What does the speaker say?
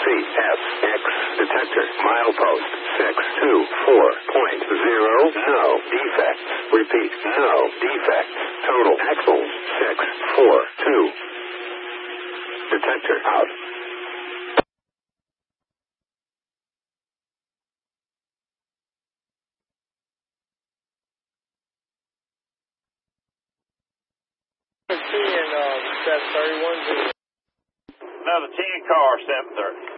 CSX detector. Milepost 624.0. No defects. Repeat, no defects. Total axles 642. Detector out. And 731. Another 10 car, 730.